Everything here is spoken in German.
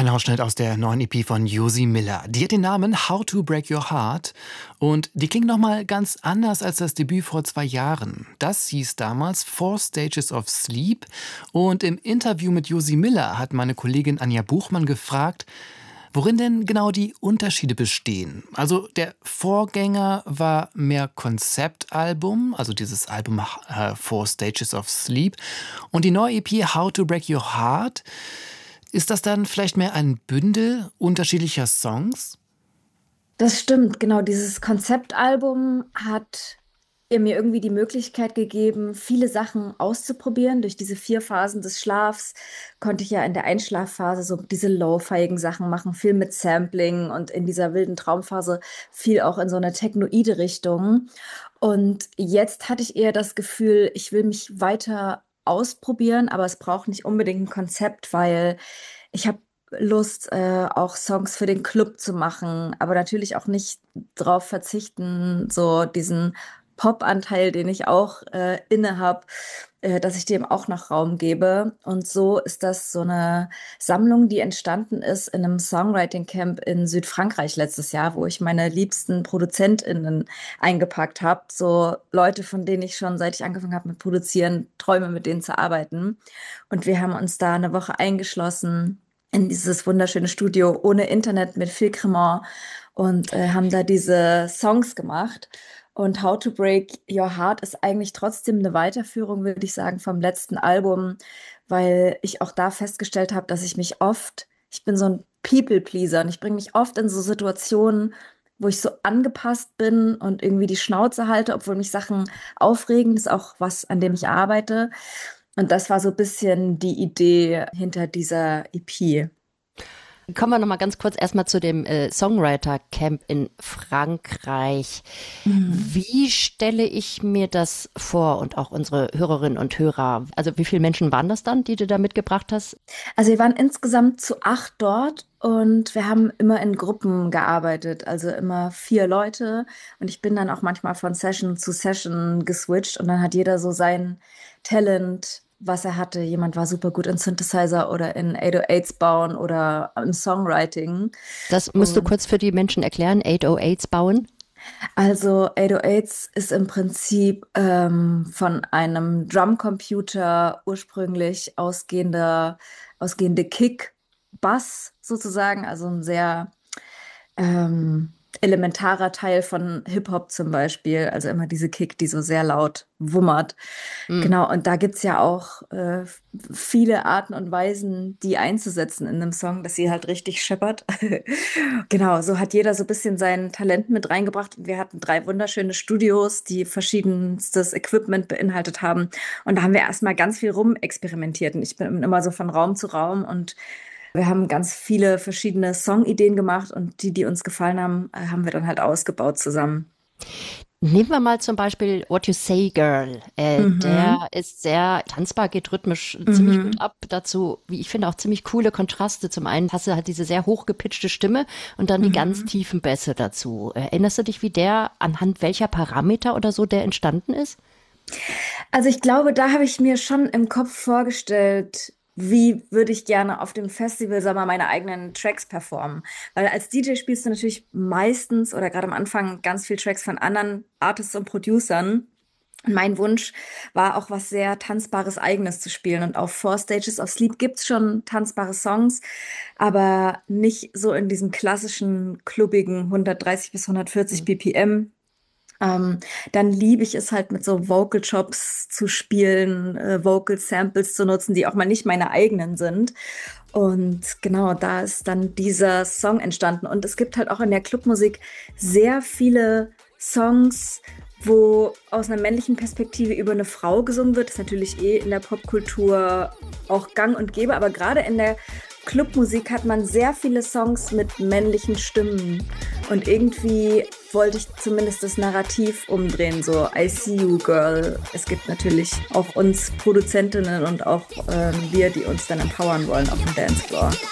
Ein Ausschnitt aus der neuen EP von Josie Miller. Die hat den Namen How to Break Your Heart und die klingt nochmal ganz anders als das Debüt vor 2 Jahren. Das hieß damals Four Stages of Sleep und im Interview mit Josie Miller hat meine Kollegin Anja Buchmann gefragt, worin denn genau die Unterschiede bestehen. Also der Vorgänger war mehr Konzeptalbum, also dieses Album Four Stages of Sleep, und die neue EP How to Break Your Heart. Ist das dann vielleicht mehr ein Bündel unterschiedlicher Songs? Das stimmt, genau. Dieses Konzeptalbum hat mir irgendwie die Möglichkeit gegeben, viele Sachen auszuprobieren. Durch diese 4 Phasen des Schlafs konnte ich ja in der Einschlafphase so diese lo-fiigen Sachen machen, viel mit Sampling und in dieser wilden Traumphase viel auch in so eine technoide Richtung. Und jetzt hatte ich eher das Gefühl, ich will mich weiter ausprobieren, aber es braucht nicht unbedingt ein Konzept, weil ich habe Lust, auch Songs für den Club zu machen, aber natürlich auch nicht drauf verzichten, so diesen Pop-Anteil, den ich auch inne habe, dass ich dem auch noch Raum gebe. Und so ist das so eine Sammlung, die entstanden ist in einem Songwriting-Camp in Südfrankreich letztes Jahr, wo ich meine liebsten ProduzentInnen eingepackt habe. So Leute, von denen ich schon, seit ich angefangen habe mit Produzieren, träume, mit denen zu arbeiten. Und wir haben uns da eine Woche eingeschlossen in dieses wunderschöne Studio ohne Internet mit viel Cremant und haben da diese Songs gemacht. Und How to Break Your Heart ist eigentlich trotzdem eine Weiterführung, würde ich sagen, vom letzten Album, weil ich auch da festgestellt habe, dass ich bin so ein People-Pleaser und ich bringe mich oft in so Situationen, wo ich so angepasst bin und irgendwie die Schnauze halte, obwohl mich Sachen aufregen. Das ist auch was, an dem ich arbeite. Und das war so ein bisschen die Idee hinter dieser EP. Kommen wir noch mal ganz kurz erstmal zu dem Songwriter-Camp in Frankreich. Wie stelle ich mir das vor und auch unsere Hörerinnen und Hörer? Also wie viele Menschen waren das dann, die du da mitgebracht hast? Also wir waren insgesamt zu 8 dort und wir haben immer in Gruppen gearbeitet, also immer 4 Leute. Und ich bin dann auch manchmal von Session zu Session geswitcht und dann hat jeder so sein Talent, was er hatte. Jemand war super gut in Synthesizer oder in 808s bauen oder im Songwriting. Das musst du kurz für die Menschen erklären, 808s bauen. Also 808s ist im Prinzip von einem Drumcomputer ursprünglich ausgehende Kick-Bass sozusagen, also ein sehr elementarer Teil von Hip-Hop zum Beispiel, also immer diese Kick, die so sehr laut wummert. Genau, und da gibt's ja auch viele Arten und Weisen, die einzusetzen in einem Song, dass sie halt richtig scheppert. Genau, so hat jeder so ein bisschen sein Talent mit reingebracht. Wir hatten 3 wunderschöne Studios, die verschiedenstes Equipment beinhaltet haben. Und da haben wir erstmal ganz viel rumexperimentiert. Und ich bin immer so von Raum zu Raum und wir haben ganz viele verschiedene Songideen gemacht und die uns gefallen haben, haben wir dann halt ausgebaut zusammen. Nehmen wir mal zum Beispiel What You Say Girl. Der ist sehr tanzbar, geht rhythmisch ziemlich gut ab. Dazu, wie ich finde, auch ziemlich coole Kontraste. Zum einen hast du halt diese sehr hochgepitchte Stimme und dann die ganz tiefen Bässe dazu. Erinnerst du dich, wie der, anhand welcher Parameter oder so der entstanden ist? Also ich glaube, da habe ich mir schon im Kopf vorgestellt, wie würde ich gerne auf dem Festival, sag mal, meine eigenen Tracks performen. Weil als DJ spielst du natürlich meistens oder gerade am Anfang ganz viel Tracks von anderen Artists und Producern. Und mein Wunsch war auch was sehr Tanzbares Eigenes zu spielen. Und auf Four Stages of Sleep gibt's schon tanzbare Songs, aber nicht so in diesem klassischen, klubbigen 130 bis 140 BPM. Dann liebe ich es halt mit so Vocal Chops zu spielen, Vocal Samples zu nutzen, die auch mal nicht meine eigenen sind. Und genau, da ist dann dieser Song entstanden. Und es gibt halt auch in der Clubmusik sehr viele Songs, wo aus einer männlichen Perspektive über eine Frau gesungen wird. Das ist natürlich in der Popkultur auch gang und gäbe, aber gerade in der Clubmusik hat man sehr viele Songs mit männlichen Stimmen. Und irgendwie wollte ich zumindest das Narrativ umdrehen, so I see you, girl. Es gibt natürlich auch uns Produzentinnen und auch wir, die uns dann empowern wollen auf dem Dancefloor.